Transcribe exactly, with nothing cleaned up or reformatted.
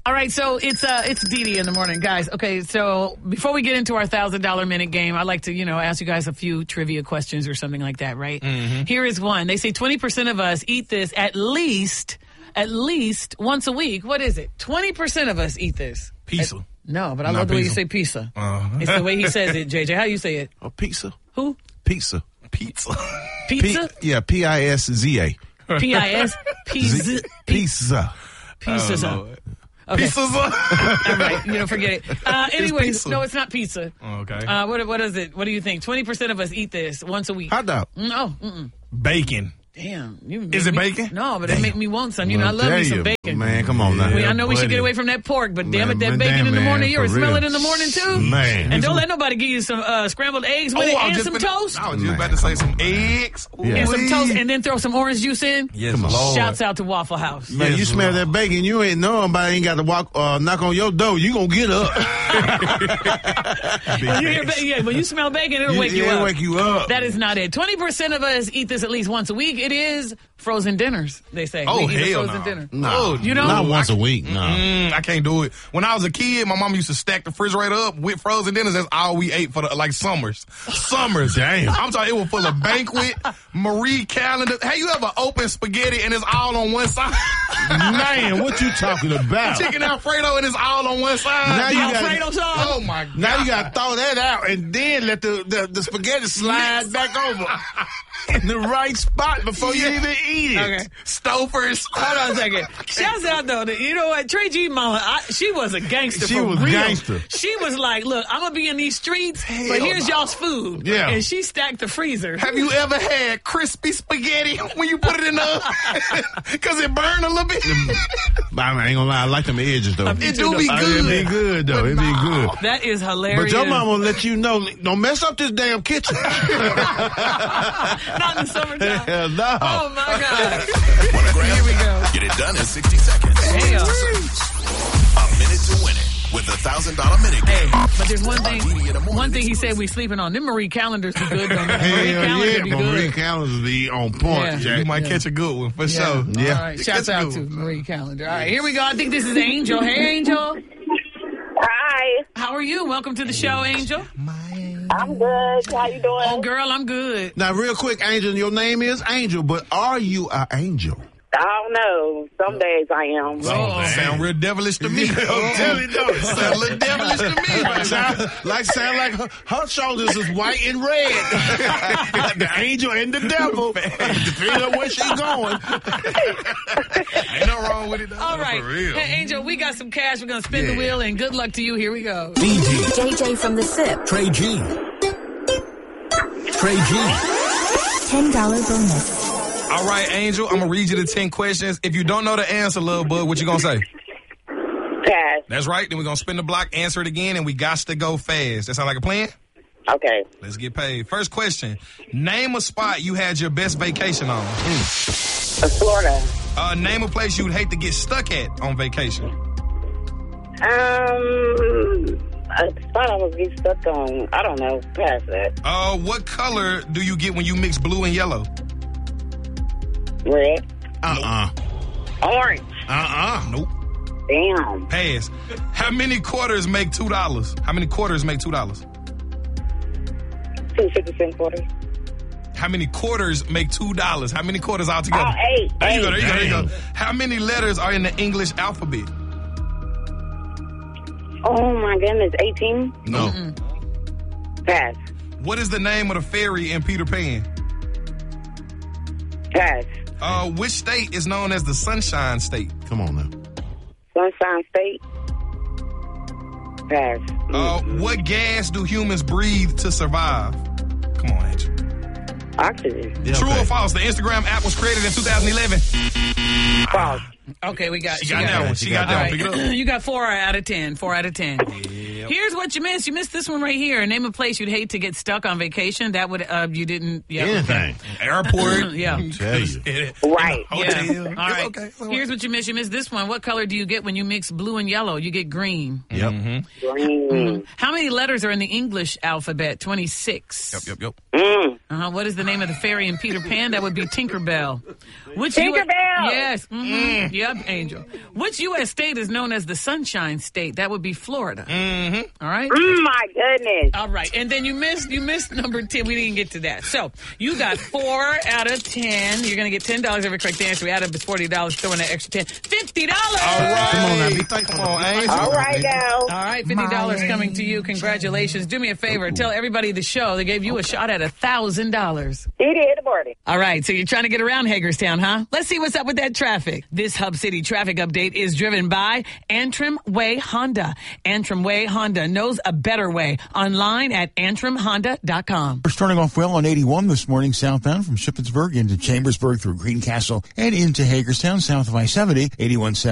All right, so it's uh, it's Dee Dee in the morning, guys. Okay, so before we get into our thousand dollar minute game, I'd like to you know ask you guys a few trivia questions or something like that, right? Mm-hmm. Here is one. They say twenty percent of us eat this at least at least once a week. What is it? Twenty percent of us eat this. Pizza. At, no, but I Not love the way you pizza. say pizza. Uh. It's the way he says it, J J. How you say it? Oh, pizza. Who? Pizza. Pizza. Pizza. P- yeah, P I S Z A. P I S Pizza. Pizza. Pizza. Oh, Okay. Pizza. All right, you know, forget it. Uh, anyways, pizza. no, it's not pizza. Okay. Uh, what what is it? What do you think? Twenty percent of us eat this once a week. Hot dog. No. Mm-mm. Bacon. Damn. You Is it me- bacon? No, but it make me want some. You know, I Well, love me tell some you, bacon. Man, come on now. We, I know we should buddy. get away from that pork, but damn Man, it, that man, bacon damn, in the man, morning, you for ever smell real. it in the morning too? Man. And don't let nobody give you some uh, scrambled eggs with Oh, it I was and just some finna- toast. I was just Man, about to say some eggs. Yeah. And some Ooh-wee. toast, and then throw some orange juice in. Yes, Come on. Lord. Shouts out to Waffle House. Man, Yes, you smell Lord. that bacon, you ain't nobody ain't got to walk uh, knock on your door. You gonna get up. When you, hear ba- yeah, when you smell bacon, it'll wake you it'll up. wake you up. That is not it. twenty percent of us eat this at least once a week. It is frozen dinners, they say. Oh, we eat a hell frozen no. dinner. No, Oh, you know? not once a week. No. Mm, I can't do it. When I was a kid, my mom used to stack the refrigerator up with frozen dinners. That's all we ate for the, like summers. Summers. Damn. I'm talking, it was full of banquet, Marie Calendar. Hey, you ever open spaghetti and it's all on one side? Man, what you talking about? Chicken Alfredo and it's all on one side. Now you The gotta- Alfredo sauce. Oh my God. Now you got to throw that out and then let the, the, the spaghetti slide back over in the right spot before you even eat it. Okay. Stofers. Hold on a second. Shouts out though. To, you know what? Trey G mama, I, she was a gangster She for was real. gangster. She was like, look, I'm gonna be in these streets, but Hell here's no. y'all's food. Yeah. And she stacked the freezer. Have you ever had crispy spaghetti when you put it in the oven? Because it burned a little bit. I ain't gonna lie, I like them edges though. It do be Uh, good. It be good though. It be good. That is hilarious. But your mama will let you know, don't mess up this damn kitchen. Not in the summertime. Hell no. Oh my God. One grand. Here we go. Get it done in sixty seconds. Damn. A minute to win it with the thousand dollar minute Hey, game. but there's one thing. One thing he said we sleeping on. Them Marie calendars be good. Though. Them Marie Hell calendar yeah, be Marie good. Callender's be on point, Yeah. Jack. You might catch a good one for Yeah. sure. Yeah. All right. Shouts That's a out good to one. Marie Calendar. All right, here we go. I think this is Angel. Hey, Angel. Hi, How are you? Welcome to the show, Angel. I'm good. How you doing? Oh, girl, I'm good. Now, real quick, Angel, your name is Angel, but are you an angel? I don't know. Some days I am. Oh, sound real devilish to me. I'm telling you, though. Sound a little devilish to me. Like sound like, sound like her, her shoulders is white and red. The angel and the devil. Depending on where she going. Ain't no wrong with it, though. All right. For real. Hey, Angel, we got some cash. We're going to spin the Yeah. wheel, and good luck to you. Here we go. D J, J J from the SIP. Trey G. Trey G. ten dollar bonus. All right, Angel, I'm going to read you the ten questions. If you don't know the answer, little bud, what you going to say? Pass. That's right. Then we're going to spin the block, answer it again, and we got to go fast. That sound like a plan? Okay. Let's get paid. First question. Name a spot you had your best vacation on. Uh, Florida. Uh, name a place you'd hate to get stuck at on vacation. Um, a spot I was get stuck on. I don't know. Pass that. Uh, what color do you get when you mix blue and yellow? Red. Uh-uh. Orange. Uh-uh. Nope. Damn. Pass. How many quarters make two dollars? How many quarters make two dollars? Two fifty cent quarters. How many quarters make two dollars? How many quarters altogether? Oh, eight. There you go. Eight. There you go. There you go. Damn. How many letters are in the English alphabet? Oh my goodness. Eighteen. No. Pass. What is the name of the fairy in Peter Pan? Pass. Uh, which state is known as the Sunshine State? Come on now. Sunshine State. Pass. Uh, what gas do humans breathe to survive? Come on, Angel. Oxygen. Yeah, True okay. or false? The Instagram app was created in two thousand eleven. False. Okay, we got She got that one. She got All that right. one. Pick it up. You got four out of ten. Four out of ten. Here's what you missed. You missed this one right here. Name a place you'd hate to get stuck on vacation. That would, uh, you didn't. Yeah. Anything. Airport. Yeah. Tell you. Right. Hotel. Yeah. All right. Okay. so- Here's what you missed. You missed this one. What color do you get when you mix blue and yellow? You get green. Yep. Green. How many letters are in the English alphabet? twenty-six. Yep, yep, yep. Mm. Uh-huh. What is the name of the fairy in Peter Pan? That would be Tinkerbell. Which Tinkerbell. Yes. Mm-hmm. Yep, Angel. Which U S state is known as the Sunshine State? That would be Florida. Mm-hmm. All right. Mm, my goodness. All right. And then you missed you missed number ten. We didn't get to that. So you got four out of ten. You're going to get ten dollars every correct answer. We add up is forty dollars. Throw in that extra ten. fifty dollars. All right. Come on now, be Come thankful. on, Angel. All right, now. All right, fifty dollars coming to you. Congratulations. Do me a favor. Tell everybody the show. They gave you a shot at one thousand dollars. He did the morning. All right, so you're trying to get around Hagerstown, huh? Let's see what's up with that traffic. This Hub City traffic update is driven by Antrim Way Honda. Antrim Way Honda knows a better way. Online at antrim honda dot com. We're starting off well on eighty-one this morning southbound from Shippensburg into Chambersburg through Greencastle and into Hagerstown south of I seventy. eighty-one south.